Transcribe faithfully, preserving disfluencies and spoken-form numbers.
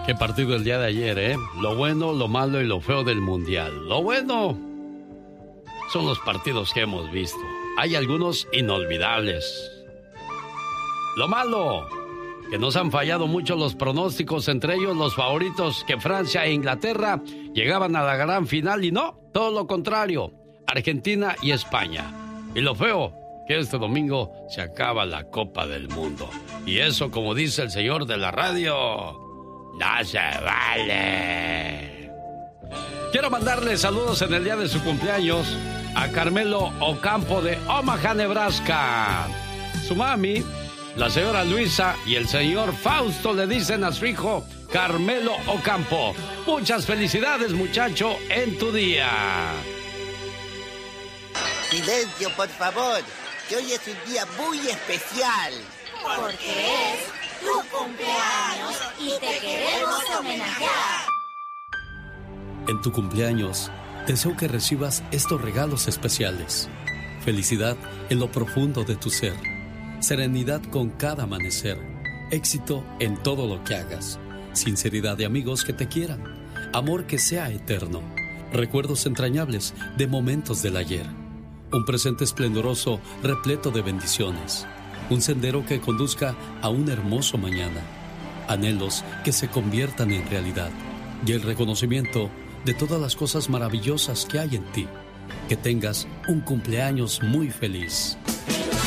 Qué partido el día de ayer, ¿eh? Lo bueno, lo malo y lo feo del Mundial. Lo bueno son los partidos que hemos visto. Hay algunos inolvidables. Lo malo, que nos han fallado mucho los pronósticos, entre ellos los favoritos que Francia e Inglaterra llegaban a la gran final y no, todo lo contrario, Argentina y España. Y lo feo, que este domingo se acaba la Copa del Mundo. Y eso, como dice el señor de la radio, no se vale. Quiero mandarle saludos en el día de su cumpleaños a Carmelo Ocampo de Omaha, Nebraska. Su mami, la señora Luisa y el señor Fausto le dicen a su hijo Carmelo Ocampo: muchas felicidades, muchacho, en tu día. Silencio, por favor, que hoy es un día muy especial. Porque es tu cumpleaños y te queremos homenajear. En tu cumpleaños, deseo que recibas estos regalos especiales. Felicidad en lo profundo de tu ser. Serenidad con cada amanecer. Éxito en todo lo que hagas. Sinceridad de amigos que te quieran. Amor que sea eterno. Recuerdos entrañables de momentos del ayer. Un presente esplendoroso repleto de bendiciones. Un sendero que conduzca a un hermoso mañana. Anhelos que se conviertan en realidad. Y el reconocimiento de todas las cosas maravillosas que hay en ti. Que tengas un cumpleaños muy feliz.